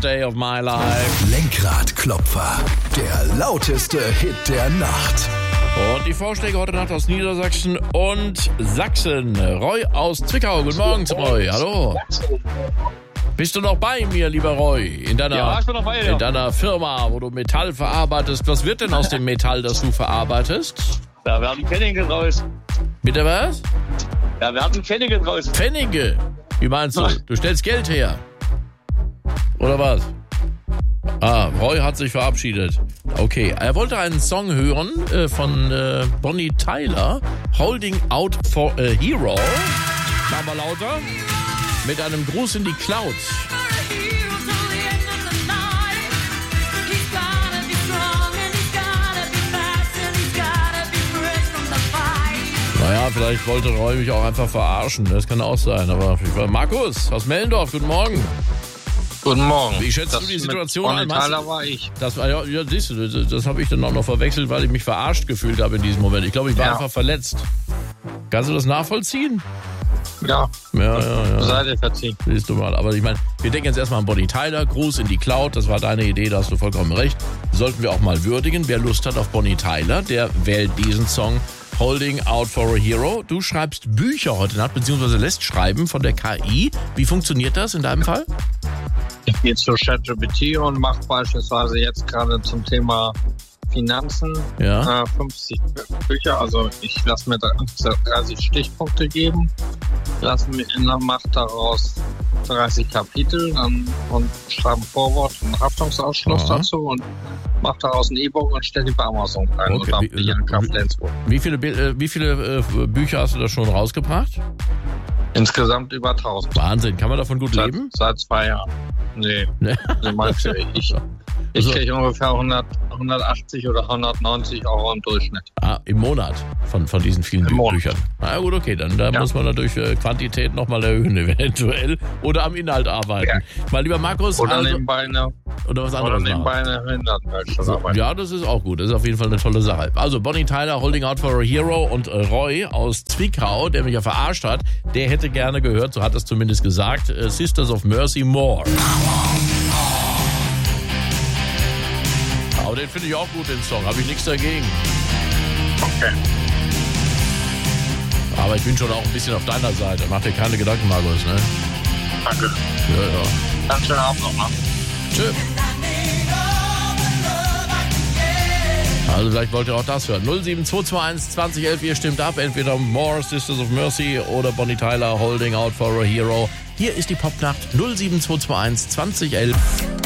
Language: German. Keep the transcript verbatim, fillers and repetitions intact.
Best Day of My Life. Lenkradklopfer, der lauteste Hit der Nacht. Und die Vorschläge heute Nacht aus Niedersachsen und Sachsen. Roy aus Zwickau. Guten Morgen, Roy. Hallo. Bist du noch bei mir, lieber Roy? In deiner, ja, ich bin noch bei dir. In deiner Firma, wo du Metall verarbeitest. Was wird denn aus dem Metall, das du verarbeitest? Da werden Pfennige draus. Bitte was? Da werden Pfennige draus. Pfennige? Wie meinst du? Du stellst Geld her? Oder was? Ah, Roy hat sich verabschiedet. Okay, er wollte einen Song hören äh, von äh, Bonnie Tyler, Holding Out for a Hero. Machen wir lauter. Mit einem Gruß in die Cloud. Naja, vielleicht wollte Roy mich auch einfach verarschen. Das kann auch sein. Aber Markus aus Mellendorf, guten Morgen. Guten Morgen. Wie schätzt das du die Situation an? Tyler war ich. Das war ja, ja, siehst du, das, das habe ich dann auch noch verwechselt, weil ich mich verarscht gefühlt habe in diesem Moment. Ich glaube, ich war ja. einfach verletzt. Kannst du das nachvollziehen? Ja. Ja, ja, ja. Seite verziehen. Siehst du mal. Aber ich meine, wir denken jetzt erstmal an Bonnie Tyler. Gruß in die Cloud. Das war deine Idee, da hast du vollkommen recht. Sollten wir auch mal würdigen. Wer Lust hat auf Bonnie Tyler, der wählt diesen Song Holding Out for a Hero. Du schreibst Bücher heute Nacht, beziehungsweise lässt schreiben von der K I. Wie funktioniert das in deinem Fall? Ich gehe zu ChatGPT und mache beispielsweise jetzt gerade zum Thema Finanzen ja. äh, fünfzig Bücher. Also ich lasse mir dreißig Stichpunkte geben, lasse mir mache daraus dreißig Kapitel dann, und schreibe ein Vorwort und Haftungsausschluss Aha. dazu und mache daraus ein E-Book und stelle die bei Amazon rein. Okay. Und wie, wie, wie viele, äh, wie viele äh, Bücher hast du da schon rausgebracht? Insgesamt über tausend. Wahnsinn, kann man davon gut seit, leben? Seit zwei Jahren. Nee, also manche, ich, ich kriege ungefähr hundert, hundertachtzig oder hundertneunzig Euro im Durchschnitt. Ah, im Monat von, von diesen vielen Bü- Büchern. Na gut, okay, dann da ja. muss man natürlich äh, Quantität nochmal erhöhen eventuell oder am Inhalt arbeiten. Ja. Mal lieber Markus. Oder also, nebenbei eine, oder was anderes oder nebenbei eine Hindertenwerkstatt so, arbeiten. Ja, das ist auch gut. Das ist auf jeden Fall eine tolle Sache. Also Bonnie Tyler, Holding Out for a Hero und äh, Roy aus Zwickau, der mich ja verarscht hat, der hätte gerne gehört, so hat er es zumindest gesagt, äh, Sisters of Mercy More. Aber den finde ich auch gut, den Song. Habe ich nichts dagegen. Okay. Aber ich bin schon auch ein bisschen auf deiner Seite. Mach dir keine Gedanken, Markus, ne? Danke. Ja, ja. Dann schönen Abend noch, ne? Tschüss. Also vielleicht wollt ihr auch das hören. null sieben zwei zwei eins zwanzig elf, ihr stimmt ab. Entweder More, Sisters of Mercy oder Bonnie Tyler, Holding Out for a Hero. Hier ist die Popnacht null sieben zwei zwei eins zwanzig elf.